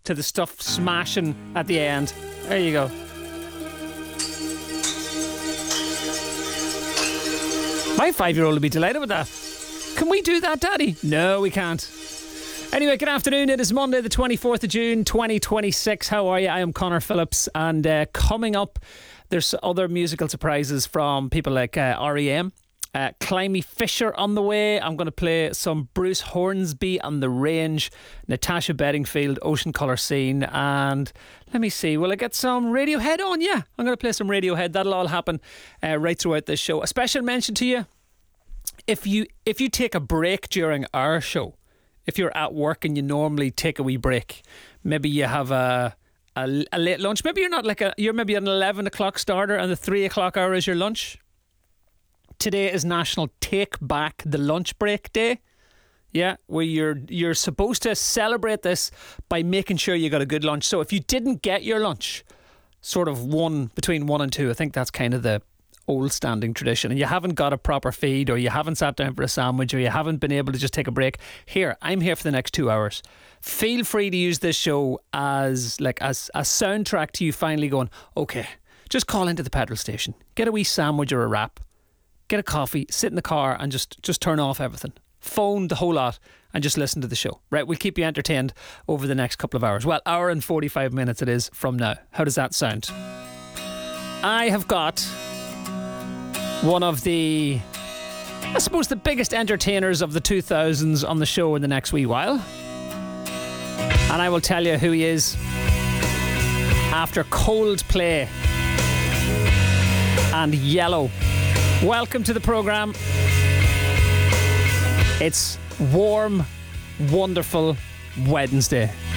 to the stuff smashing at the end. There you go. My 5-year-old would be delighted with that. Can we do that, Daddy? No, we can't. Anyway, good afternoon. It is Monday the 24th of June 2026. How are you? I am Connor Phillips, and coming up there's other musical surprises from people like R.E.M. Climie Fisher on the way. I'm going to play some Bruce Hornsby on the Range, Natasha Bedingfield, Ocean Colour Scene, and let me see, will I get some Radiohead on? Yeah, I'm going to play some Radiohead. That'll all happen right throughout this show. A special mention to you, if you take a break during our show, if you're at work and you normally take a wee break, maybe you have a late lunch, maybe you're not you're maybe an 11 o'clock starter and the 3 o'clock hour is your lunch. Today is National Take Back the Lunch Break Day. Yeah, where you're supposed to celebrate this by making sure you got a good lunch. So if you didn't get your lunch, sort of between 1 and 2, I think that's kind of the old standing tradition, and you haven't got a proper feed, or you haven't sat down for a sandwich, or you haven't been able to just take a break, I'm here for the next 2 hours. Feel free to use this show as a soundtrack to you finally going, okay, just call into the petrol station, get a wee sandwich or a wrap, get a coffee, sit in the car and just turn off everything, phone the whole lot, and just listen to the show. Right, we'll keep you entertained over the next couple of hours. Well, hour and 45 minutes it is from now. How does that sound? I have got one of the, I suppose, the biggest entertainers of the 2000s on the show in the next wee while, and I will tell you who he is after Coldplay and Yellow. Welcome to the programme. It's warm, wonderful Wednesday.